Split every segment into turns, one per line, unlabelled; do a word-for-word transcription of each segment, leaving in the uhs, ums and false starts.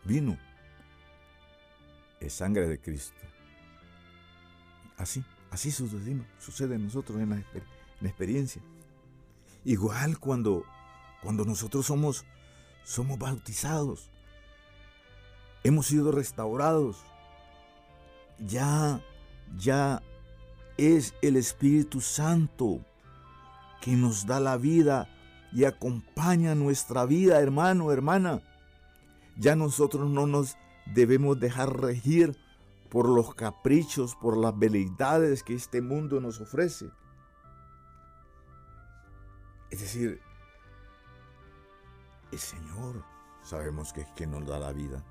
vino, es sangre de Cristo. Así, así sucede, sucede en nosotros en la, en la experiencia. Igual cuando, cuando nosotros somos, somos bautizados, hemos sido restaurados, ya, ya es el Espíritu Santo que nos da la vida y acompaña nuestra vida, hermano, hermana. Ya nosotros no nos debemos dejar regir por los caprichos, por las veleidades que este mundo nos ofrece. Es decir, el Señor sabemos que es quien nos da la vida.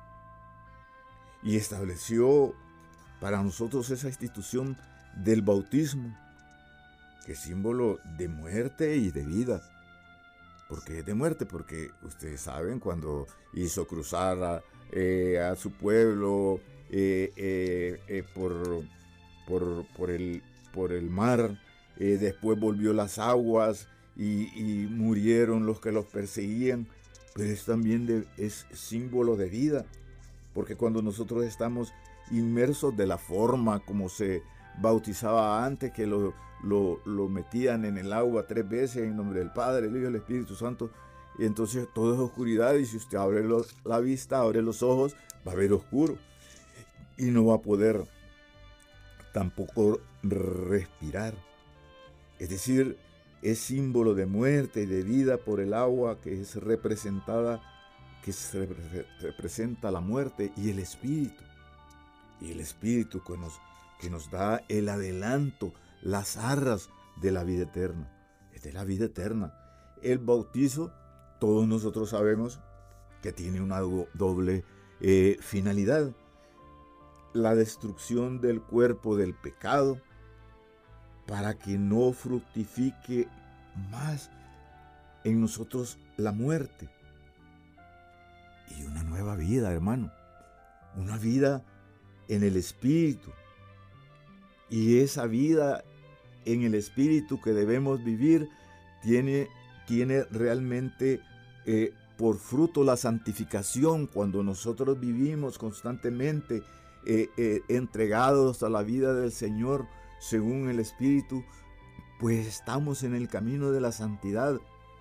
Y estableció para nosotros esa institución del bautismo, que es símbolo de muerte y de vida. ¿Por qué de muerte? Porque ustedes saben, cuando hizo cruzar a, eh, a su pueblo eh, eh, eh, por, por, por, el, por el mar, eh, después volvió las aguas y, y murieron los que los perseguían, pero es también de, es símbolo de vida, porque cuando nosotros estamos inmersos de la forma como se bautizaba antes, que lo, lo, lo metían en el agua tres veces en nombre del Padre, el Hijo y el Espíritu Santo, y entonces todo es oscuridad, y si usted abre los, la vista, abre los ojos, va a ver oscuro y no va a poder tampoco respirar. Es decir, es símbolo de muerte y de vida por el agua, que es representada, que se representa la muerte, y el Espíritu, y el Espíritu que nos que nos da el adelanto, las arras de la vida eterna. Es de la vida eterna. El bautizo, todos nosotros sabemos que tiene una do- doble eh, finalidad. La destrucción del cuerpo del pecado, para que no fructifique más en nosotros la muerte. Y una nueva vida, hermano. Una vida en el Espíritu. Y esa vida en el Espíritu que debemos vivir tiene, tiene realmente eh, por fruto la santificación. Cuando nosotros vivimos constantemente eh, eh, entregados a la vida del Señor según el Espíritu, pues estamos en el camino de la santidad.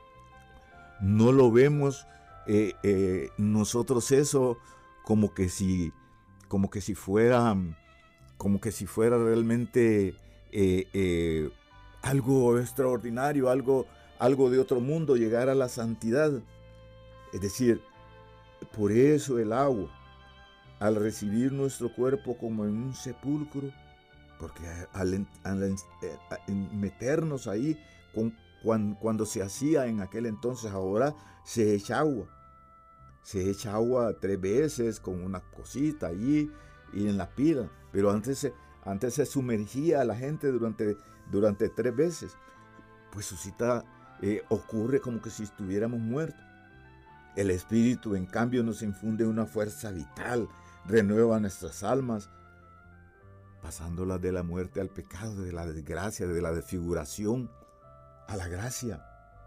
No lo vemos eh, eh, nosotros eso como que si, como que si fuera... como que si fuera realmente eh, eh, algo extraordinario, algo, algo de otro mundo, llegar a la santidad. Es decir, por eso el agua, al recibir nuestro cuerpo como en un sepulcro, porque al, al, al meternos ahí, con, cuando, cuando se hacía en aquel entonces, ahora se echa agua. Se echa agua tres veces con una cosita allí y en la pila, pero antes se, antes se sumergía a la gente durante, durante tres veces. Pues suscita, eh, ocurre como que si estuviéramos muertos. El Espíritu, en cambio, nos infunde una fuerza vital, renueva nuestras almas, pasándolas de la muerte al pecado, de la desgracia, de la desfiguración, a la gracia,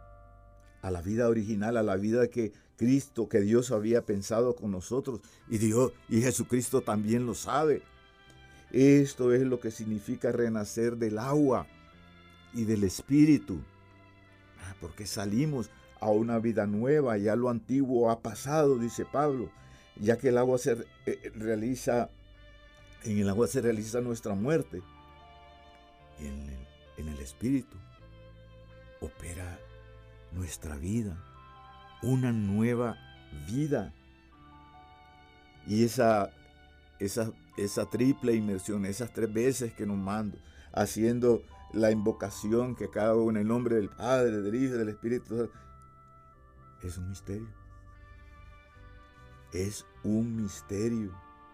a la vida original, a la vida que Cristo, que Dios había pensado con nosotros, y Dios y Jesucristo también lo sabe. Esto es lo que significa renacer del agua y del Espíritu, ah, porque salimos a una vida nueva, ya lo antiguo ha pasado, dice Pablo, ya que el agua se eh, realiza, en el agua se realiza nuestra muerte, y en el, en el Espíritu opera nuestra vida, una nueva vida. Y esa, esa, esa triple inmersión, esas tres veces que nos mando, haciendo la invocación que cada uno en el nombre del Padre, del Hijo y del Espíritu, es un misterio. Es un misterio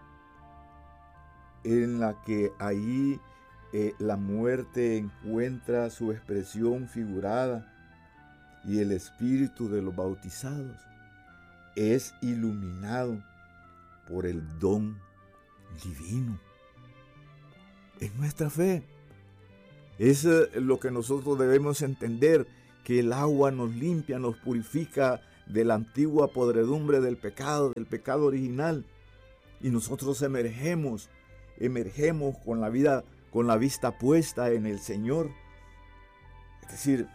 en la que ahí eh, la muerte encuentra su expresión figurada, y el espíritu de los bautizados es iluminado por el don divino. Es nuestra fe. Es lo que nosotros debemos entender, que el agua nos limpia, nos purifica de la antigua podredumbre del pecado, del pecado original. Y nosotros emergemos, emergemos con la vida, con la vista puesta en el Señor. Es decir,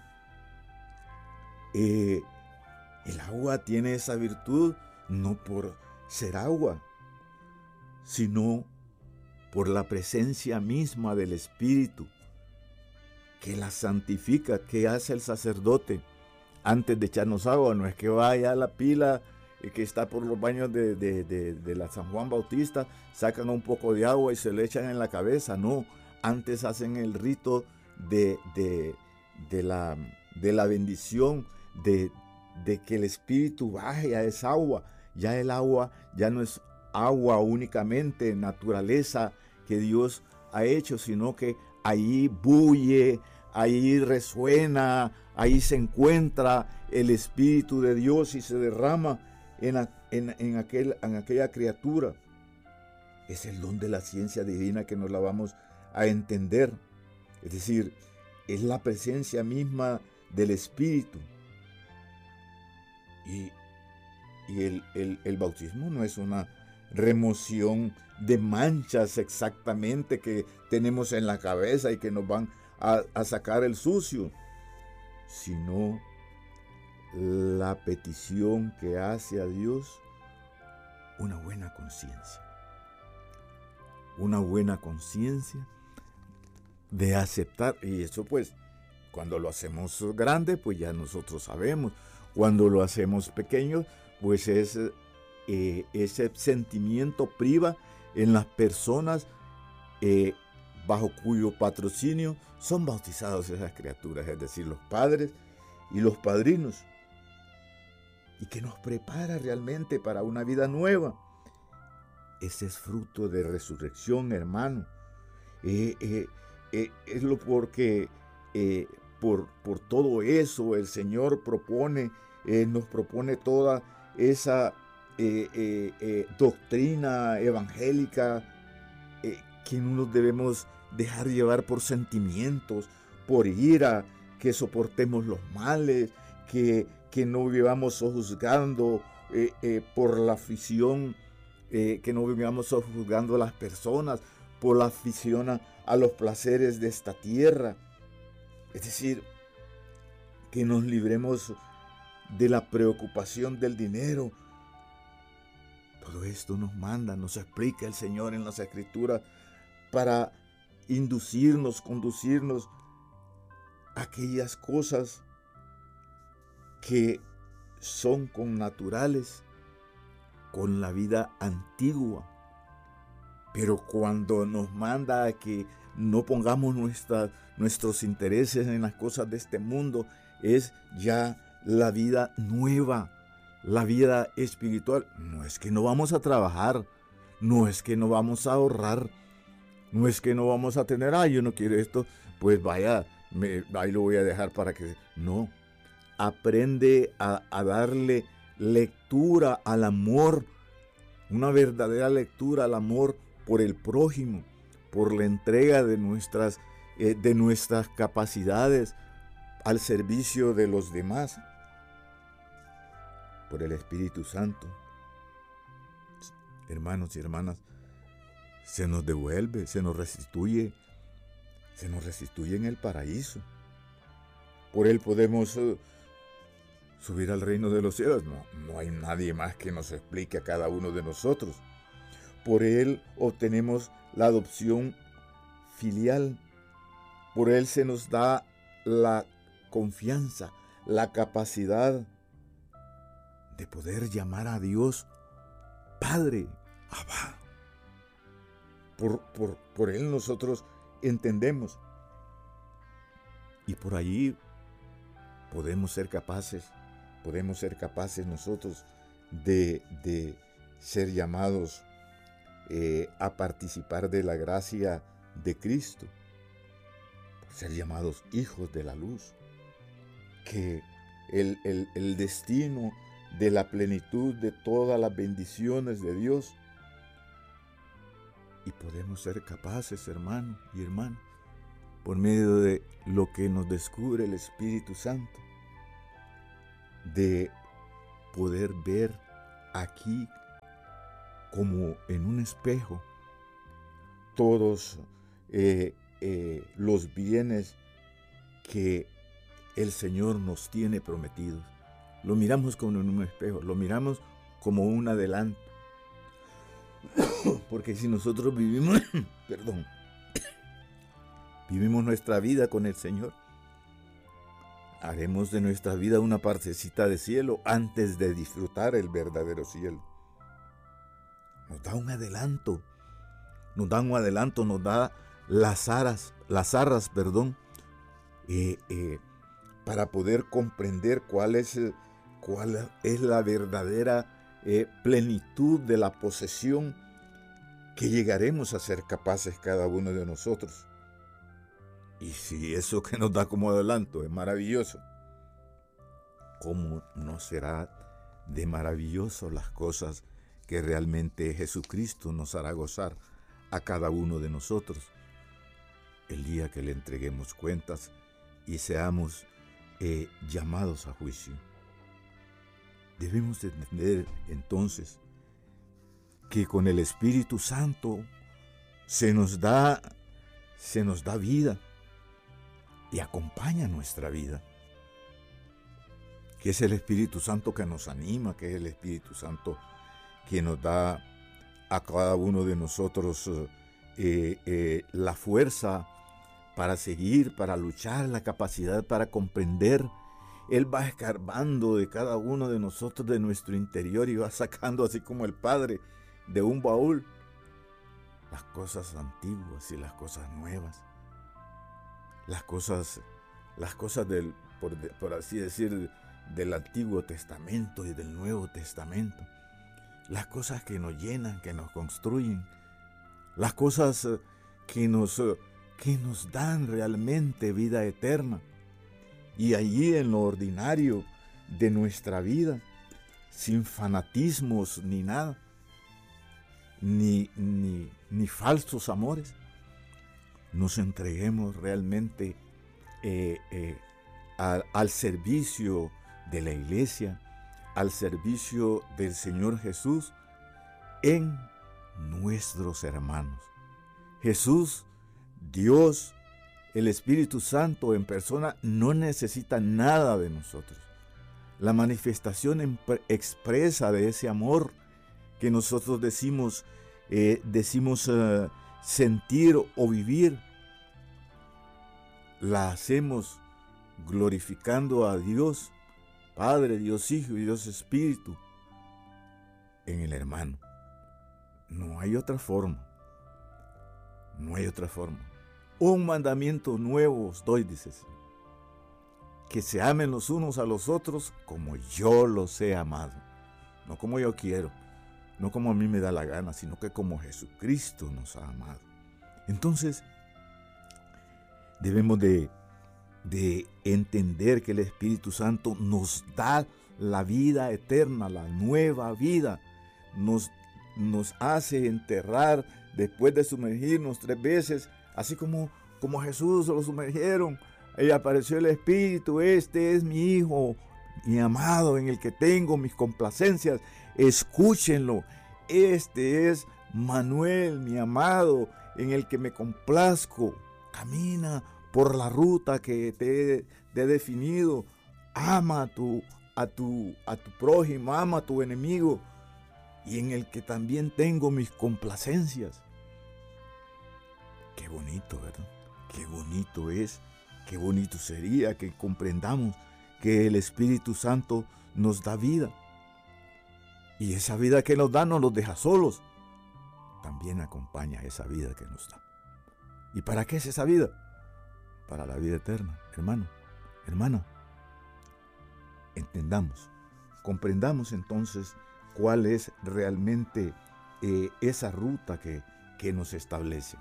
eh, el agua tiene esa virtud no por ser agua, sino por la presencia misma del Espíritu que la santifica. ¿Qué hace el sacerdote antes de echarnos agua? No es que vaya a la pila que está por los baños de, de, de, de la San Juan Bautista, sacan un poco de agua y se le echan en la cabeza. No, antes hacen el rito de, de, de, la, de la bendición, de, de que el Espíritu baje a esa agua. Ya el agua ya no es agua únicamente, naturaleza que Dios ha hecho, sino que ahí bulle, ahí resuena, ahí se encuentra el Espíritu de Dios y se derrama en, en, en, aquel, en aquella criatura. Es el don de la ciencia divina que nos la vamos a entender. Es decir, es la presencia misma del Espíritu. Y, y el, el, el bautismo no es una remoción de manchas exactamente que tenemos en la cabeza y que nos van a, a sacar el sucio, sino la petición que hace a Dios una buena conciencia. Una buena conciencia de aceptar. Y eso pues, cuando lo hacemos grande, pues ya nosotros sabemos. Cuando lo hacemos pequeño, pues es, eh, ese sentimiento priva en las personas eh, bajo cuyo patrocinio son bautizados esas criaturas, es decir, los padres y los padrinos, y que nos prepara realmente para una vida nueva. Ese es fruto de resurrección, hermano. Eh, eh, eh, es lo porque eh, por, por todo eso el Señor propone, eh, nos propone toda esa eh, eh, eh, doctrina evangélica, eh, que no nos debemos dejar llevar por sentimientos, por ira, que soportemos los males, que, que no vivamos sojuzgando eh, eh, por la afición, eh, que no vivamos sojuzgando a las personas por la afición a, a los placeres de esta tierra. Es decir, que nos libremos de la preocupación del dinero. Todo esto nos manda, nos explica el Señor en las Escrituras para inducirnos, conducirnos a aquellas cosas que son connaturales con la vida antigua. Pero cuando nos manda a que no pongamos nuestra, nuestros intereses en las cosas de este mundo, es ya la vida nueva, la vida espiritual. No es que no vamos a trabajar, no es que no vamos a ahorrar, no es que no vamos a tener, ah, yo no quiero esto, pues vaya, me, ahí lo voy a dejar para que... No, aprende a, a darle lectura al amor, una verdadera lectura al amor por el prójimo, por la entrega de nuestras, eh, de nuestras capacidades al servicio de los demás, por el Espíritu Santo. Hermanos y hermanas, se nos devuelve, se nos restituye, se nos restituye en el paraíso. Por él podemos uh, subir al reino de los cielos. No, no hay nadie más que nos explique a cada uno de nosotros. Por él obtenemos la adopción filial. Por él se nos da la confianza, la capacidad de poder llamar a Dios Padre, Abba. Por, por, por él nosotros entendemos. Y por allí podemos ser capaces, podemos ser capaces nosotros de, de ser llamados eh, a participar de la gracia de Cristo, ser llamados hijos de la luz, que el, el, el destino de la plenitud de todas las bendiciones de Dios. Y podemos ser capaces, hermano y hermana, por medio de lo que nos descubre el Espíritu Santo, de poder ver aquí como en un espejo todos eh, eh, los bienes que el Señor nos tiene prometidos. Lo miramos como en un espejo, lo miramos como un adelanto. Porque si nosotros vivimos, perdón, vivimos nuestra vida con el Señor, haremos de nuestra vida una partecita de cielo antes de disfrutar el verdadero cielo. Nos da un adelanto, nos da un adelanto, nos da las aras, las arras, perdón, eh, eh, para poder comprender cuál es, cuál es la verdadera eh, plenitud de la posesión que llegaremos a ser capaces cada uno de nosotros. Y si eso que nos da como adelanto es maravilloso, ¿cómo no será de maravilloso las cosas que realmente Jesucristo nos hará gozar a cada uno de nosotros el día que le entreguemos cuentas y seamos eh, llamados a juicio? Debemos entender entonces que con el Espíritu Santo se nos da, se nos da vida y acompaña nuestra vida. Que es el Espíritu Santo que nos anima, que es el Espíritu Santo que nos da a cada uno de nosotros eh, eh, la fuerza para seguir, para luchar, la capacidad para comprender. Él va escarbando de cada uno de nosotros, de nuestro interior, y va sacando, así como el Padre de un baúl, las cosas antiguas y las cosas nuevas, las cosas, las cosas del, por, por así decir, del Antiguo Testamento y del Nuevo Testamento, las cosas que nos llenan, que nos construyen, las cosas que nos, que nos dan realmente vida eterna. Y allí en lo ordinario de nuestra vida, sin fanatismos ni nada, ni, ni, ni falsos amores, nos entreguemos realmente eh, eh, a, al servicio de la iglesia, al servicio del Señor Jesús en nuestros hermanos. Jesús, Dios, el Espíritu Santo en persona, no necesita nada de nosotros. La manifestación expresa de ese amor que nosotros decimos, eh, decimos uh, sentir o vivir, la hacemos glorificando a Dios, Padre, Dios Hijo y Dios Espíritu, en el hermano. No hay otra forma. No hay otra forma. Un mandamiento nuevo os doy, dice, que se amen los unos a los otros como yo los he amado. No como yo quiero, no como a mí me da la gana, sino que como Jesucristo nos ha amado. Entonces, debemos de, de entender que el Espíritu Santo nos da la vida eterna, la nueva vida. Nos, nos hace enterrar después de sumergirnos tres veces, así como, como a Jesús lo sumergieron. Ahí apareció el Espíritu. Este es mi Hijo, mi amado, en el que tengo mis complacencias. Escúchenlo. Este es Manuel, mi amado, en el que me complazco. Camina por la ruta que te, te he definido. Ama a tu, a, tu, a tu prójimo, ama a tu enemigo, y en el que también tengo mis complacencias. Qué bonito, ¿verdad? Qué bonito es, qué bonito sería que comprendamos que el Espíritu Santo nos da vida. Y esa vida que nos da no nos deja solos. También acompaña esa vida que nos da. ¿Y para qué es esa vida? Para la vida eterna, hermano, hermana. Entendamos, comprendamos entonces cuál es realmente eh, esa ruta que, que nos establece.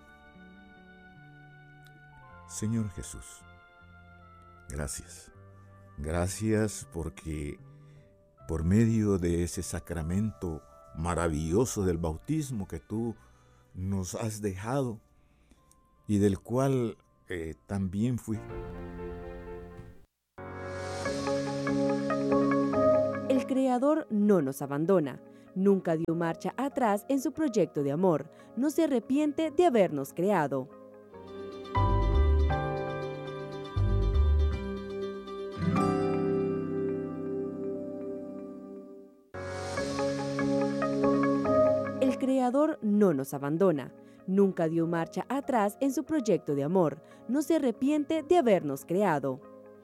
Señor Jesús, gracias. Gracias porque por medio de ese sacramento maravilloso del bautismo que tú nos has dejado y del cual eh, también fui.
El Creador no nos abandona. Nunca dio marcha atrás en su proyecto de amor. No se arrepiente de habernos creado. El Creador no nos abandona. Nunca dio marcha atrás en su proyecto de amor. No se arrepiente de habernos creado.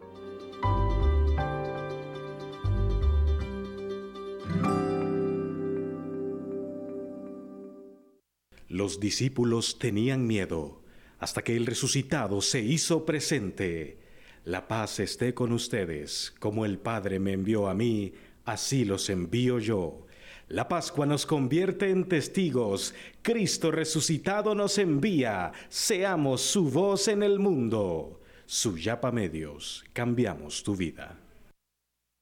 Los discípulos tenían miedo hasta que el resucitado se hizo presente. La paz esté con ustedes, como el Padre me envió a mí, así los envío yo. La Pascua nos convierte en testigos. Cristo resucitado nos envía. Seamos su voz en el mundo. Suyapa Medios, cambiamos tu vida.